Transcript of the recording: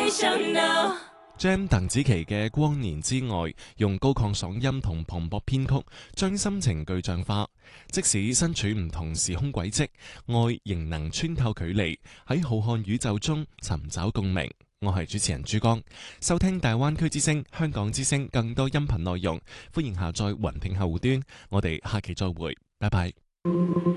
Jam 鄧紫棋嘅《光年之外》用高亢嗓音同磅礴編曲，將心情具象化。即使身處唔同時空軌跡，愛仍能穿透距離，喺浩瀚宇宙中尋找共鳴。我係主持人珠江，收聽大灣區之聲、香港之聲更多音頻內容，歡迎下載雲聽客戶端。我哋下期再會，拜拜。